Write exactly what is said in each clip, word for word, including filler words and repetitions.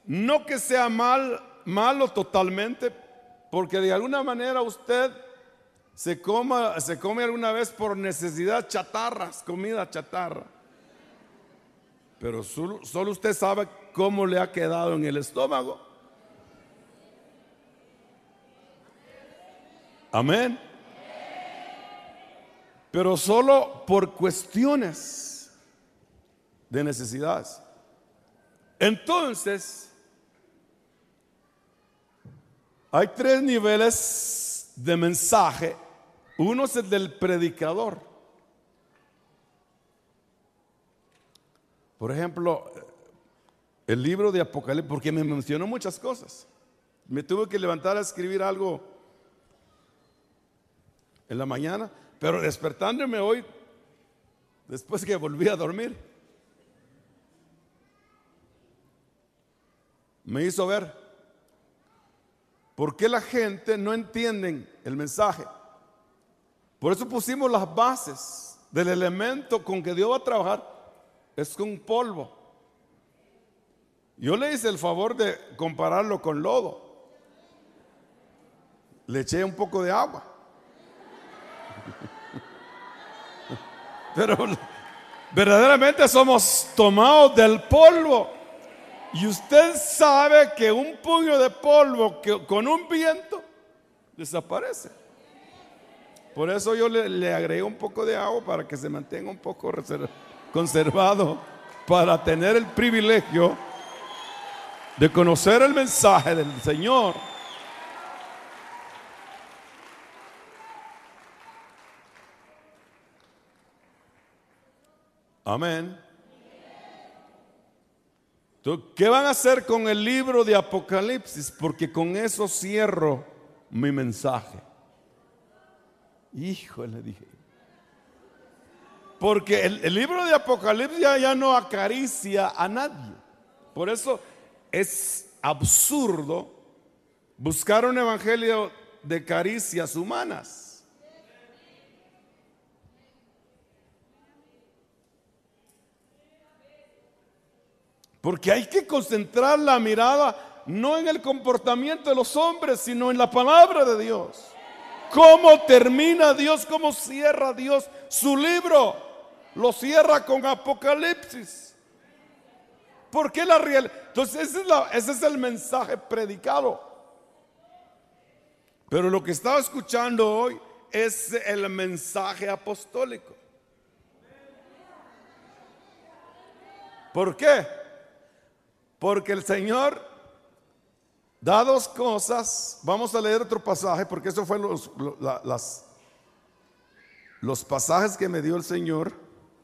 No que sea mal, malo totalmente, porque de alguna manera usted se, coma, se come alguna vez por necesidad chatarras, comida chatarra. Pero solo, solo usted sabe cómo le ha quedado en el estómago. Amén. Pero solo por cuestiones de necesidades. Entonces, hay tres niveles de mensaje. Uno es el del predicador. Por ejemplo, el libro de Apocalipsis, porque me mencionó muchas cosas. Me tuve que levantar a escribir algo en la mañana, pero despertándome hoy, después que volví a dormir, me hizo ver por qué la gente no entiende el mensaje. Por eso pusimos las bases del elemento con que Dios va a trabajar. Es con polvo. Yo le hice el favor de compararlo con lodo. Le eché un poco de agua. Pero verdaderamente somos tomados del polvo. Y usted sabe que un puño de polvo que con un viento desaparece. Por eso yo le, le agregué un poco de agua para que se mantenga un poco reservado, conservado, para tener el privilegio de conocer el mensaje del Señor. Amén. Entonces, ¿qué van a hacer con el libro de Apocalipsis? Porque con eso cierro mi mensaje. Híjole, dije. Porque el, el libro de Apocalipsis ya, ya no acaricia a nadie. Por eso es absurdo buscar un evangelio de caricias humanas. Porque hay que concentrar la mirada no en el comportamiento de los hombres, sino en la palabra de Dios. ¿Cómo termina Dios? ¿Cómo cierra Dios su libro? Lo cierra con Apocalipsis. ¿Por qué la realidad? Entonces ese es, la, ese es el mensaje predicado. Pero lo que estaba escuchando hoy es el mensaje apostólico. ¿Por qué? Porque el Señor da dos cosas. Vamos a leer otro pasaje, porque eso fue los, los, las, los pasajes que me dio el Señor.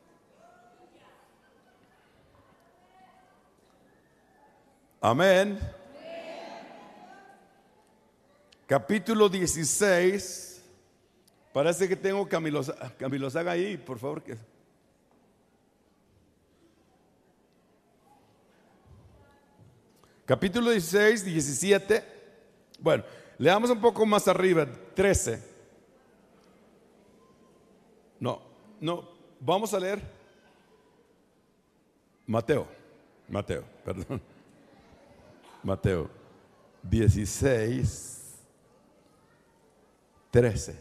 Amén. Capítulo dieciséis. Parece que tengo Camilo, Camilo Saga ahí, por favor. Que... Capítulo dieciséis, diecisiete. Bueno, leamos un poco más arriba, trece. No, no, vamos a leer Mateo, Mateo, perdón. Mateo dieciséis, trece.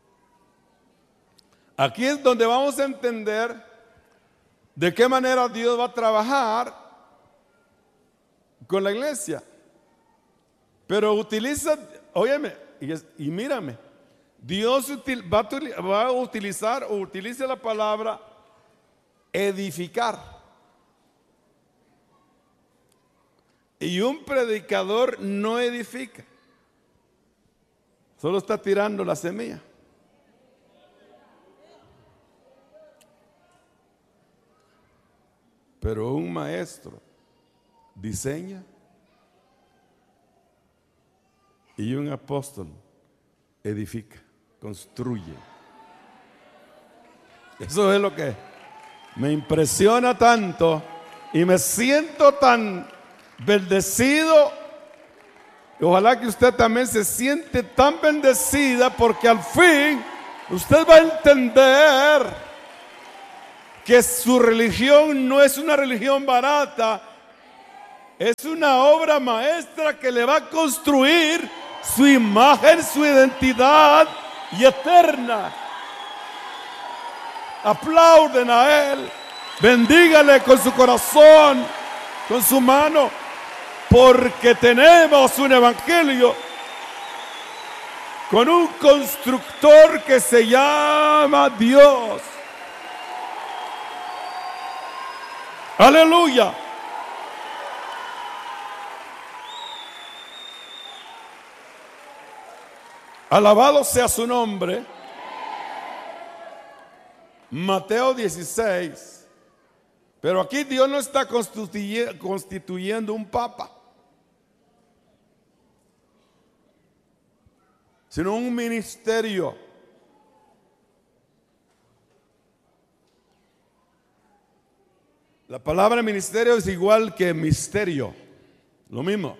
Aquí es donde vamos a entender de qué manera Dios va a trabajar con la iglesia. Pero utiliza, óyeme, y, y mírame, Dios util, va, a, va a utilizar o utiliza la palabra edificar. Y un predicador no edifica, solo está tirando la semilla. Pero un maestro diseña y un apóstol edifica, construye. Eso es lo que me impresiona tanto y me siento tan bendecido. Ojalá que usted también se siente tan bendecida, porque al fin usted va a entender que su religión no es una religión barata, Es una obra maestra que le va a construir su imagen, su identidad y eterna. Aplauden a Él, bendígale con su corazón, con su mano, porque tenemos un evangelio con un constructor que se llama Dios. Aleluya. Alabado sea su nombre. Mateo dieciséis. Pero aquí Dios no está constituye- constituyendo un papa, sino un ministerio. La palabra ministerio es igual que misterio, lo mismo.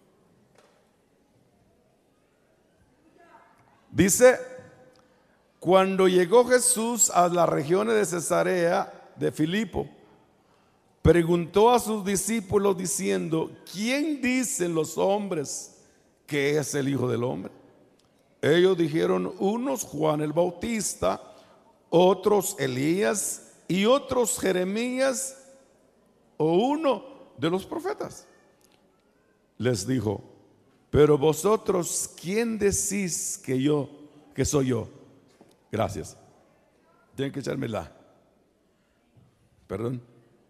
Dice, cuando llegó Jesús a las regiones de Cesarea de Filipo, preguntó a sus discípulos diciendo, ¿quién dicen los hombres que es el Hijo del Hombre? Ellos dijeron, unos Juan el Bautista, otros Elías y otros Jeremías o uno de los profetas. Les dijo, pero vosotros, ¿quién decís que yo, que soy yo? Gracias. Tienen que echarme la. Perdón.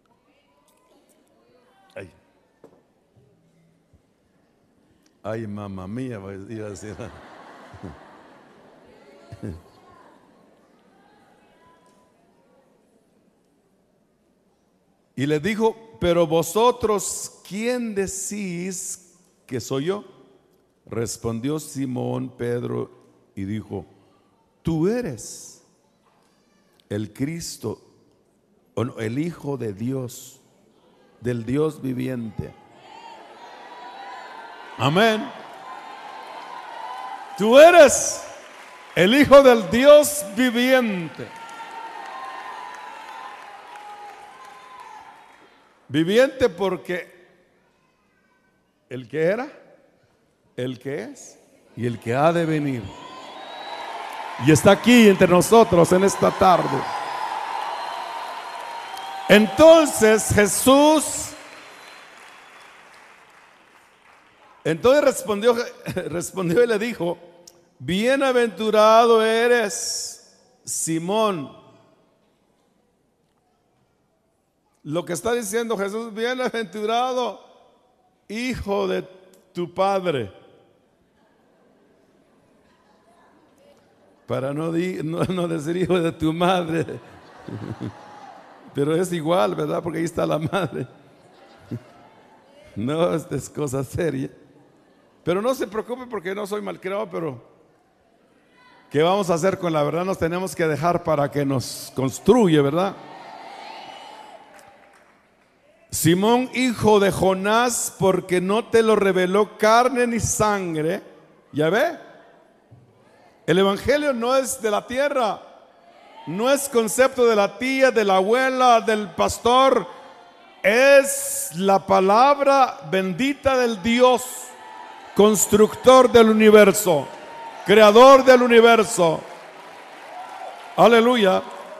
Ay. Ay, mamá mía, voy a ir a decir. Y le dijo, pero vosotros, ¿quién decís que soy yo? Respondió Simón Pedro y dijo, tú eres el Cristo, o no, el Hijo de Dios, del Dios viviente. Amén. Tú eres el Hijo del Dios viviente. Viviente porque el que era, el que es y el que ha de venir. Y está aquí entre nosotros en esta tarde. Entonces Jesús, entonces respondió, respondió y le dijo, bienaventurado eres, Simón. Lo que está diciendo Jesús, bienaventurado, hijo de tu padre. Para no, di, no, no decir hijo de tu madre. Pero es igual, ¿verdad? Porque ahí está la madre. No, esta es cosa seria. Pero no se preocupe porque no soy malcriado, pero ¿qué vamos a hacer con la verdad? Nos tenemos que dejar para que nos construya, ¿verdad? Simón, hijo de Jonás, porque no te lo reveló carne ni sangre. ¿Ya ve? El evangelio no es de la tierra, no es concepto de la tía, de la abuela, del pastor. Es la palabra bendita del Dios, constructor del universo, creador del universo. Aleluya.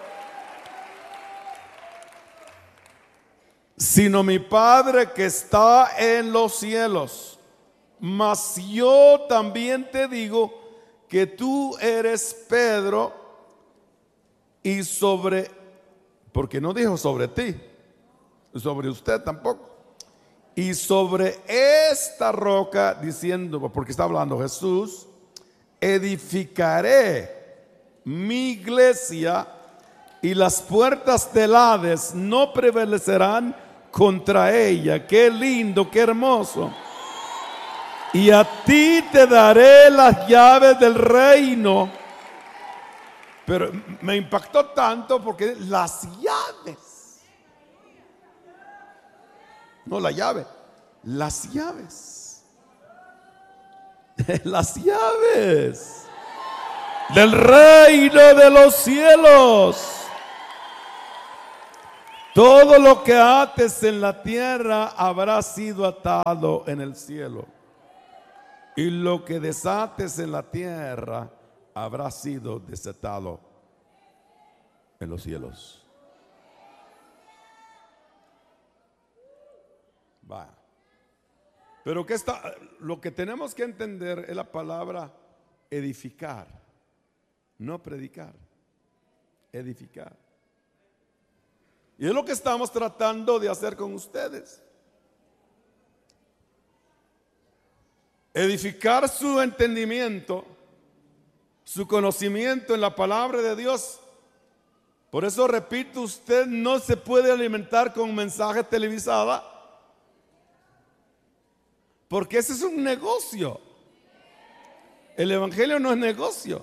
Sino mi Padre que está en los cielos. Mas yo también te digo que tú eres Pedro, y sobre, porque no dijo sobre ti, sobre usted tampoco, y sobre esta roca, diciendo, porque está hablando Jesús, edificaré mi iglesia, y las puertas del Hades no prevalecerán contra ella. Qué lindo, qué hermoso. Y a ti te daré las llaves del reino. Pero me impactó tanto porque las llaves, no la llave, las llaves, las llaves del reino de los cielos. Todo lo que ates en la tierra habrá sido atado en el cielo. Y lo que desates en la tierra habrá sido desatado en los cielos. Va. Pero ¿qué está? Lo que tenemos que entender es la palabra edificar, no predicar. Edificar. Y es lo que estamos tratando de hacer con ustedes. Edificar su entendimiento, su conocimiento en la palabra de Dios. Por eso repito, usted no se puede alimentar con mensajes televisados, porque ese es un negocio. El evangelio no es negocio.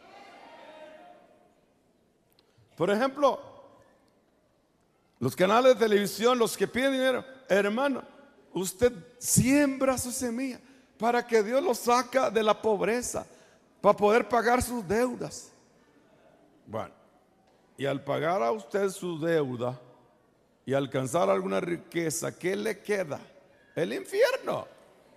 Por ejemplo, los canales de televisión, los que piden dinero, hermano, usted siembra su semilla para que Dios lo saca de la pobreza, para poder pagar sus deudas. Bueno, y al pagar a usted su deuda y alcanzar alguna riqueza, ¿qué le queda? El infierno.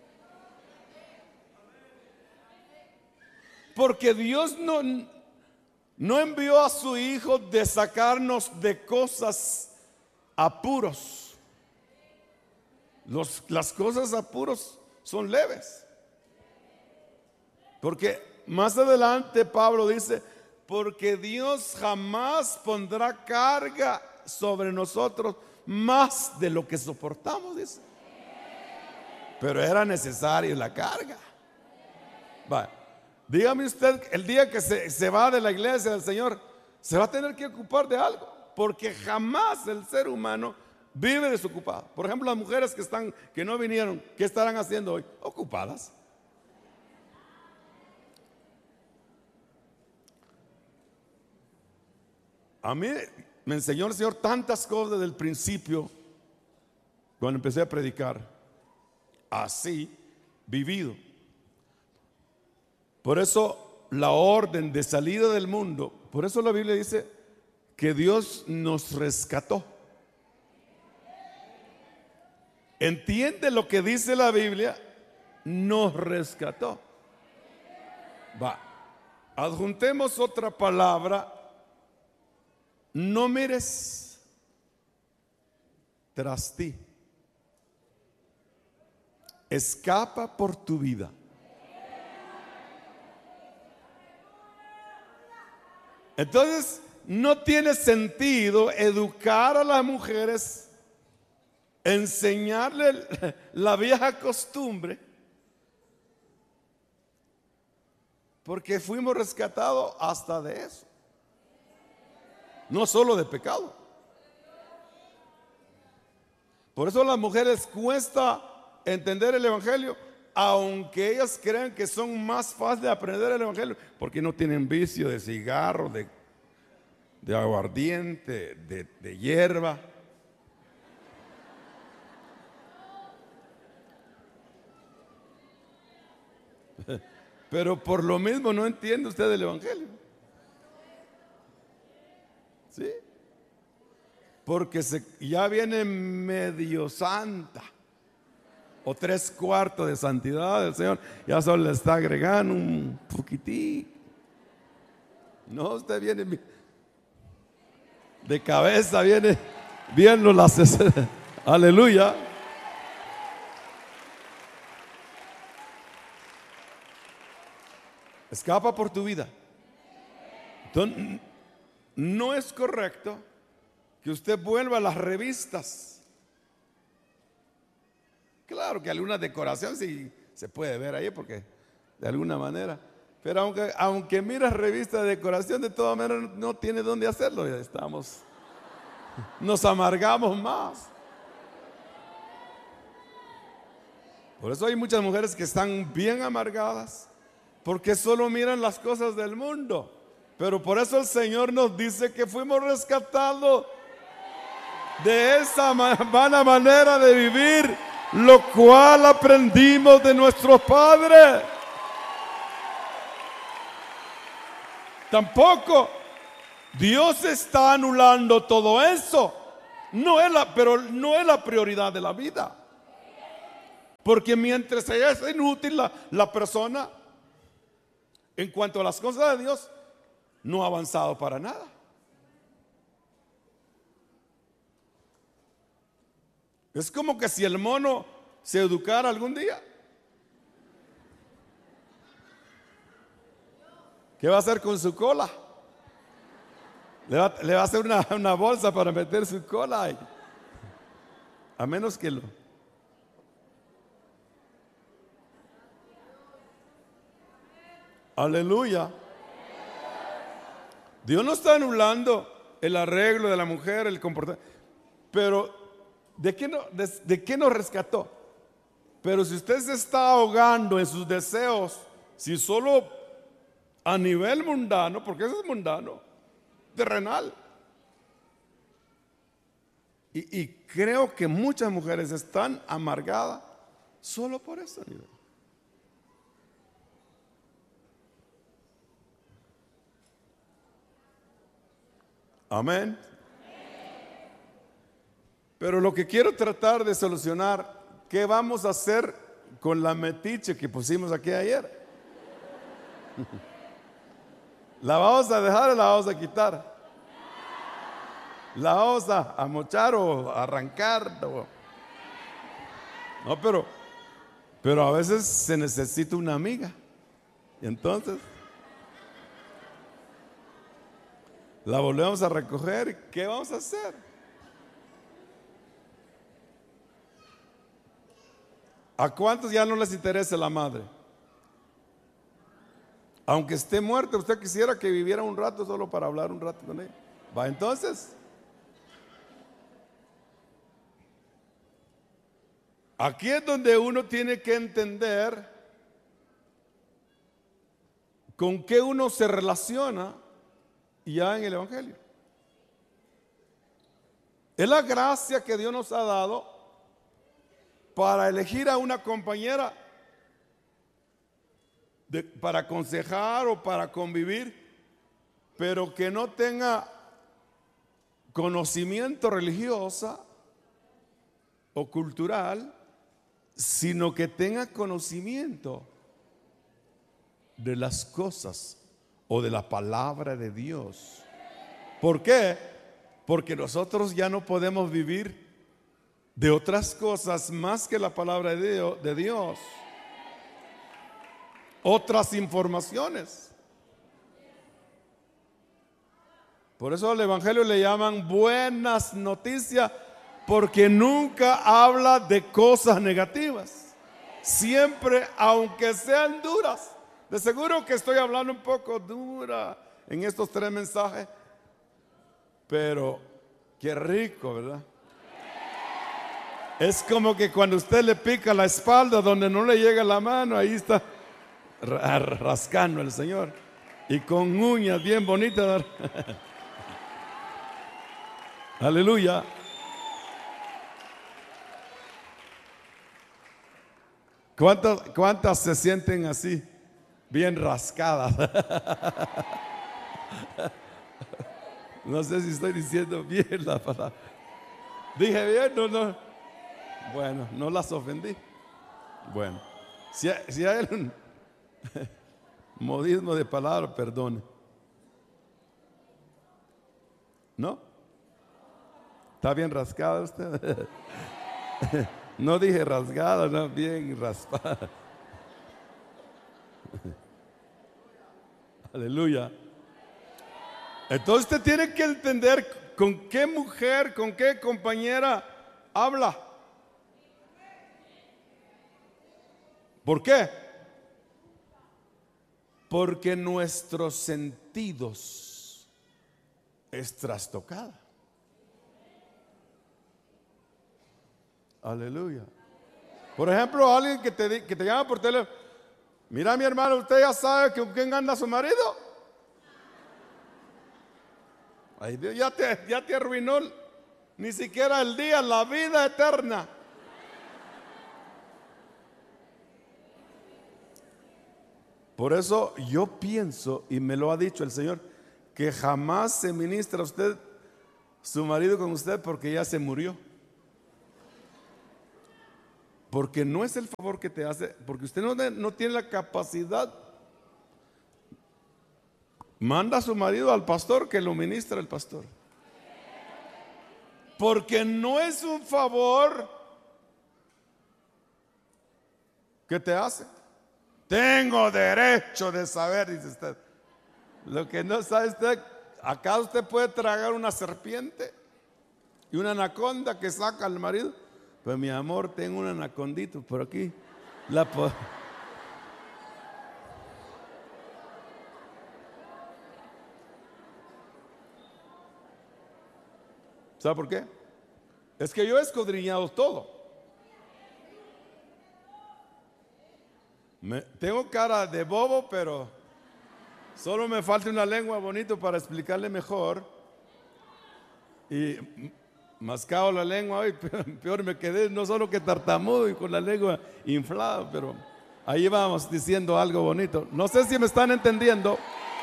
Porque Dios no, no envió a su Hijo de sacarnos de cosas apuros. Los, las cosas apuros son leves. Porque más adelante Pablo dice, porque Dios jamás pondrá carga sobre nosotros más de lo que soportamos, dice. Pero era necesaria la carga. Vale. Dígame usted, el día que se, se va de la iglesia del Señor, se va a tener que ocupar de algo, porque jamás el ser humano vive desocupado. Por ejemplo, las mujeres que están, que no vinieron, ¿qué estarán haciendo hoy? Ocupadas. A mí me enseñó el Señor tantas cosas desde el principio, cuando empecé a predicar, así vivido. Por eso la orden de salida del mundo, por eso la Biblia dice que Dios nos rescató. ¿Entiende lo que dice la Biblia? Nos rescató. Va, adjuntemos otra palabra. No mires tras ti. Escapa por tu vida. Entonces, no tiene sentido educar a las mujeres, enseñarle la vieja costumbre, porque fuimos rescatados hasta de eso, no solo de pecado. Por eso a las mujeres cuesta entender el evangelio, aunque ellas crean que son más fáciles de aprender el evangelio, porque no tienen vicio de cigarro, de, de aguardiente, de, de hierba. Pero por lo mismo no entiende usted el evangelio. ¿Sí? Porque se, ya viene medio santa o tres cuartos de santidad del Señor, ya solo le está agregando un poquitito. No, usted viene de cabeza, viene viendo las aleluya. Escapa por tu vida. Entonces, no es correcto que usted vuelva a las revistas. Claro que alguna decoración sí se puede ver ahí, porque de alguna manera, pero aunque, aunque mira revistas de decoración, de todas maneras no tiene dónde hacerlo. Ya estamos, nos amargamos más. Por eso hay muchas mujeres que están bien amargadas, porque solo miran las cosas del mundo. Pero por eso el Señor nos dice que fuimos rescatados de esa vana manera de vivir, lo cual aprendimos de nuestros padres. Tampoco Dios está anulando todo eso. No es la, pero no es la prioridad de la vida. Porque mientras ella es inútil, la, la persona, en cuanto a las cosas de Dios, no ha avanzado para nada. Es como que si el mono se educara algún día, ¿qué va a hacer con su cola? Le va, le va a hacer una, una bolsa para meter su cola ahí. A menos que lo... Aleluya. Dios no está anulando el arreglo de la mujer, el comportamiento. Pero, ¿de qué, no, de, ¿de qué nos rescató? Pero si usted se está ahogando en sus deseos, si solo a nivel mundano, porque eso es mundano, terrenal. Y, y creo que muchas mujeres están amargadas solo por eso. Amén. Pero lo que quiero tratar de solucionar, ¿qué vamos a hacer con la metiche que pusimos aquí ayer? ¿La vamos a dejar o la vamos a quitar? ¿La vamos a, a mochar o a arrancar? O... No, pero, pero a veces se necesita una amiga. Y entonces la volvemos a recoger. ¿Qué vamos a hacer? ¿A cuántos ya no les interesa la madre? Aunque esté muerta, usted quisiera que viviera un rato solo para hablar un rato con ella. Va, entonces, aquí es donde uno tiene que entender con qué uno se relaciona ya en el Evangelio. Es la gracia que Dios nos ha dado para elegir a una compañera de, para aconsejar o para convivir, pero que no tenga conocimiento religioso o cultural, sino que tenga conocimiento de las cosas o de la palabra de Dios. ¿Por qué? Porque nosotros ya no podemos vivir de otras cosas más que la palabra de Dios. Otras informaciones. Por eso al Evangelio le llaman buenas noticias, porque nunca habla de cosas negativas. Siempre, aunque sean duras. De seguro que estoy hablando un poco dura en estos tres mensajes, pero qué rico, ¿verdad? Es como que cuando usted le pica la espalda donde no le llega la mano, ahí está rascando el Señor. Y con uñas bien bonitas. Aleluya. ¿Cuántas, ¿Cuántas se sienten así? Bien rascadas. No sé si estoy diciendo bien la palabra. Dije bien, no, no. Bueno, no las ofendí. Bueno, si hay, si hay un modismo de palabra, perdone. ¿No? ¿Está bien rascada usted? No dije rasgada, no, bien raspada. Aleluya. Entonces usted tiene que entender con qué mujer, con qué compañera habla. ¿Por qué? Porque nuestros sentidos es trastocada. Aleluya. Por ejemplo, alguien que te, que te llama por teléfono. Mira, mi hermano, ¿usted ya sabe con quién anda su marido? Ay, Dios, ya te, ya te arruinó ni siquiera el día, la vida eterna. Por eso yo pienso, y me lo ha dicho el Señor, que jamás se ministra a usted su marido con usted porque ya se murió. Porque no es el favor que te hace, porque usted no, no tiene la capacidad. Manda a su marido al pastor que lo ministra el pastor. Porque no es un favor que te hace. Tengo derecho de saber, dice usted. Lo que no sabe usted, acá usted puede tragar una serpiente y una anaconda que saca al marido. Pues mi amor, tengo un anacondito por aquí. La po- ¿Sabe por qué? Es que yo he escudriñado todo. Me, tengo cara de bobo, pero solo me falta una lengua bonita para explicarle mejor. Y mascado la lengua hoy, peor me quedé, no solo que tartamudo y con la lengua inflada, pero ahí vamos diciendo algo bonito. No sé si me están entendiendo.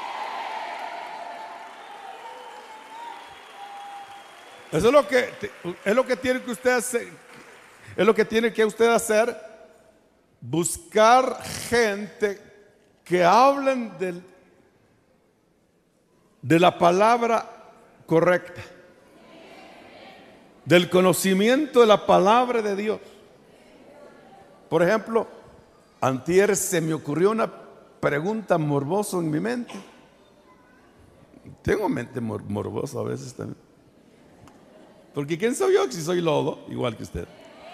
Eso es lo que es lo que tiene que usted hacer, es lo que tiene que usted hacer, buscar gente que hablen del, de la palabra correcta, del conocimiento de la palabra de Dios. Por ejemplo, antier se me ocurrió una pregunta morbosa en mi mente. Tengo mente mor- morbosa a veces también. Porque ¿quién soy yo si soy lodo? Igual que usted.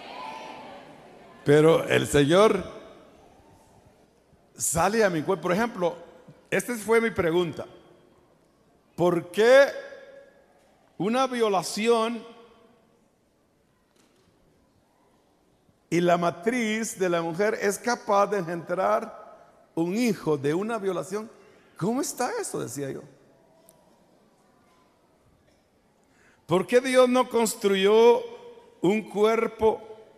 Pero el Señor sale a mi cuerpo. Por ejemplo, esta fue mi pregunta. ¿Por qué una violación y la matriz de la mujer es capaz de engendrar un hijo de una violación? ¿Cómo está eso? Decía yo. ¿Por qué Dios no construyó un cuerpo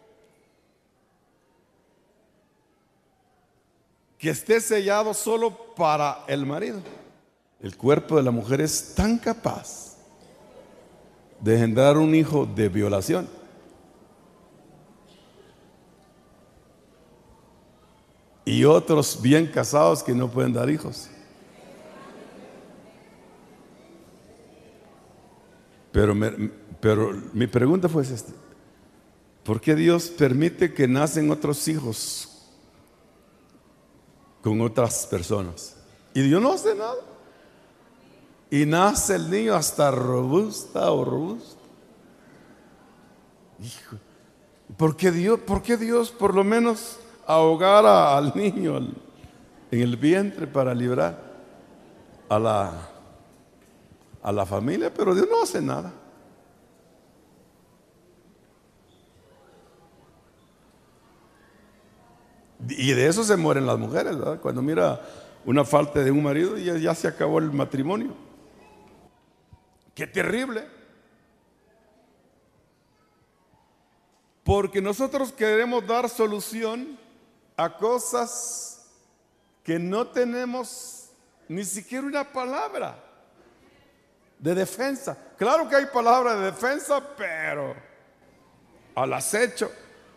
que esté sellado solo para el marido? El cuerpo de la mujer es tan capaz de engendrar un hijo de violación. Y otros bien casados que no pueden dar hijos. Pero, me, pero mi pregunta fue esta: ¿por qué Dios permite que nacen otros hijos con otras personas? Y Dios no hace nada. Y nace el niño hasta robusta o robusto. Hijo, ¿por qué Dios, por qué Dios por lo menos ahogara al niño al, en el vientre para librar a la a la familia? Pero Dios no hace nada. Y de eso se mueren las mujeres, ¿verdad? Cuando mira una falta de un marido, ya, ya se acabó el matrimonio. ¡Qué terrible! Porque nosotros queremos dar solución a cosas que no tenemos ni siquiera una palabra de defensa. Claro que hay palabras de defensa, pero al acecho.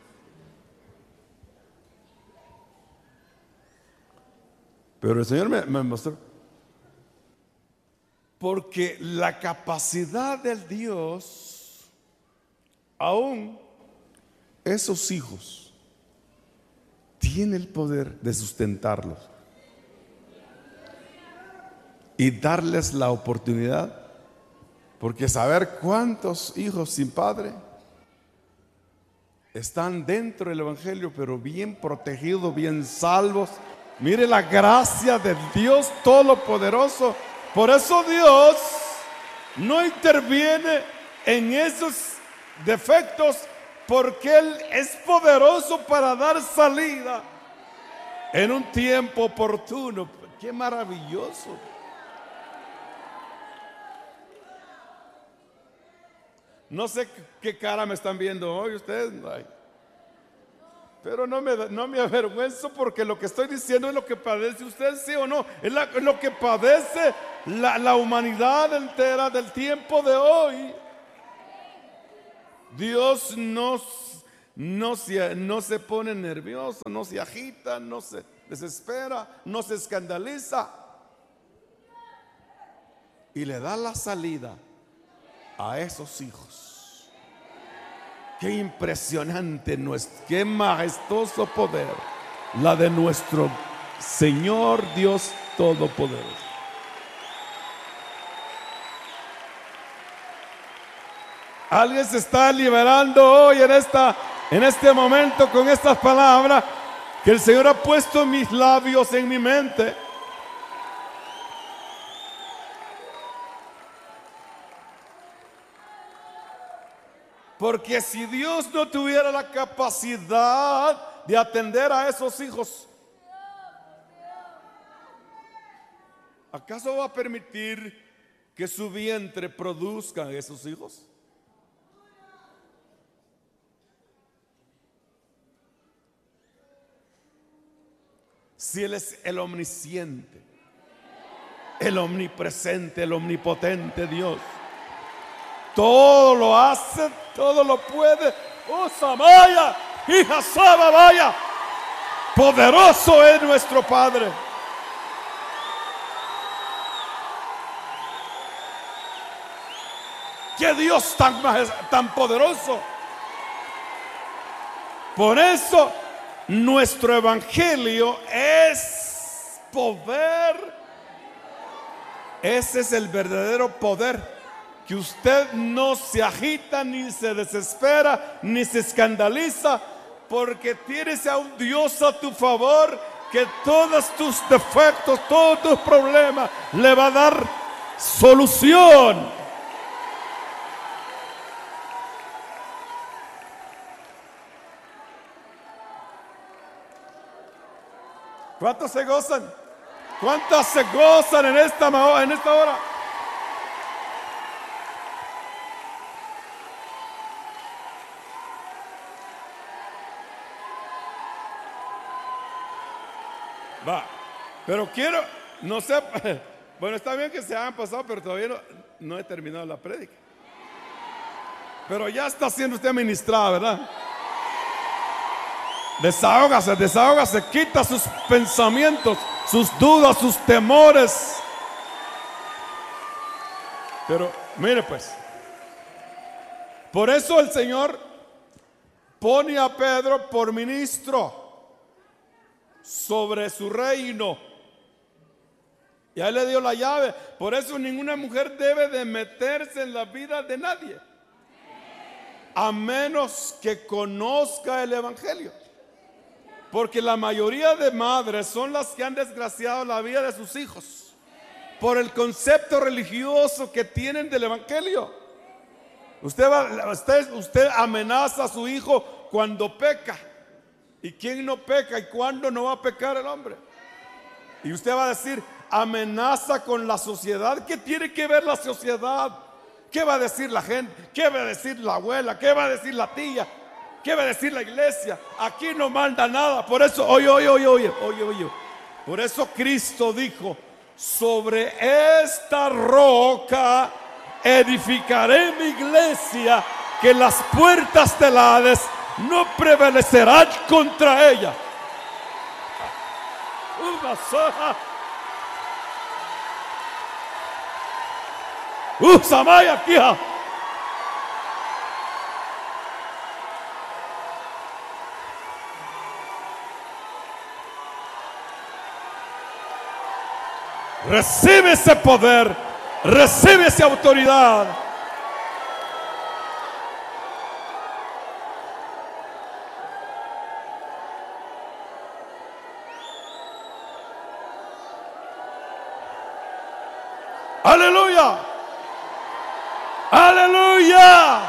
Pero el Señor me, me mostró. Porque la capacidad del Dios, aún esos hijos, tiene el poder de sustentarlos y darles la oportunidad. Porque saber cuántos hijos sin padre están dentro del Evangelio, pero bien protegidos, bien salvos. Mire la gracia de Dios Todopoderoso. Por eso Dios no interviene en esos defectos, porque Él es poderoso para dar salida en un tiempo oportuno. ¡Qué maravilloso! No sé qué cara me están viendo hoy ustedes. Ay. Pero no me, no me avergüenzo, porque lo que estoy diciendo es lo que padece usted, sí o no. Es, la, es lo que padece la, la humanidad entera del tiempo de hoy. Dios no, no, se, no se pone nervioso, no se agita, no se desespera, no se escandaliza. Y le da la salida a esos hijos. Qué impresionante, qué majestuoso poder, la de nuestro Señor Dios Todopoderoso. Alguien se está liberando hoy en, esta, en este momento con estas palabras que el Señor ha puesto en mis labios, en mi mente. Porque si Dios no tuviera la capacidad de atender a esos hijos, ¿acaso va a permitir que su vientre produzca esos hijos? Si Él es el omnisciente, el omnipresente, el omnipotente Dios, todo lo hace, todo lo puede. Oh, Samaya, hija Saba, vaya, poderoso es nuestro Padre. ¡Qué Dios tan, tan poderoso! Por eso nuestro evangelio es poder. Ese es el verdadero poder. Que usted no se agita, ni se desespera, ni se escandaliza, porque tienes a un Dios a tu favor que todos tus defectos, todos tus problemas le va a dar solución. ¿Cuántos se gozan? ¿Cuántas se gozan en esta, en esta hora? Va, pero quiero, no sé, bueno, está bien que se hayan pasado, pero todavía no, no he terminado la prédica. Pero ya está siendo usted ministrada, ¿verdad? Desahógase, desahógase, quita sus pensamientos, sus dudas, sus temores. Pero mire pues, por eso el Señor pone a Pedro por ministro sobre su reino. Y a él le dio la llave. Por eso ninguna mujer debe de meterse en la vida de nadie, a menos que conozca el evangelio. Porque la mayoría de madres son las que han desgraciado la vida de sus hijos por el concepto religioso que tienen del evangelio. Usted, va, usted, usted amenaza a su hijo cuando peca. ¿Y quién no peca? ¿Y cuándo no va a pecar el hombre? Y usted va a decir, amenaza con la sociedad. ¿Qué tiene que ver la sociedad? ¿Qué va a decir la gente? ¿Qué va a decir la abuela? ¿Qué va a decir la tía? ¿Qué va a decir la iglesia? Aquí no manda nada. Por eso, oye, oye, oye, oye, oye, oye. Por eso Cristo dijo, sobre esta roca edificaré mi iglesia, que las puertas del Hades no prevalecerán contra ella. Una sola. Uh, Samaya, aquí. Recibe ese poder, recibe esa autoridad. Aleluya, aleluya.